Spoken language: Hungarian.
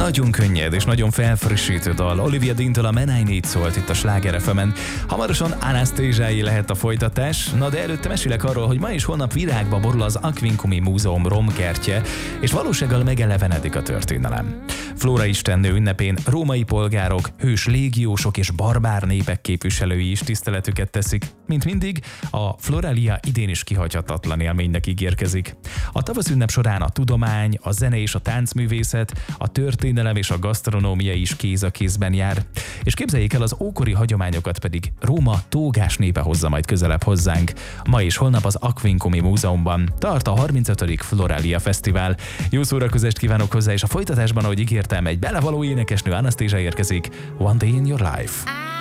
Nagyon könnyed és nagyon felfrissítő dal. Olivia Dean-től a Man I Need szólt itt a Sláger FM-en. Hamarosan Anastasia-i lehet a folytatás. Na de előtte mesélek arról, hogy ma és holnap virágba borul az Aquincumi Múzeum romkertje, és valósággal megelevenedik a történelem. Flóra istennő ünnepén római polgárok, hős légiósok és barbár népek képviselői is tiszteletüket teszik. Mint mindig, a Floralia idén is kihagyhatatlan élménynek ígérkezik. A tavaszünnep során a tudomány, a zene és a táncművészet, a történelem és a gasztronómia is kéz a kézben jár. És képzeljék el, az ókori hagyományokat pedig Róma tógás népe hozza majd közelebb hozzánk. Ma és holnap az Aquincumi Múzeumban tart a 35. Floralia Fesztivál. Jó szórakozást kívánok hozzá, és a folytatásban, ahogy ígértem, egy belevaló énekesnő, Anastasia érkezik. One Day in Your Life.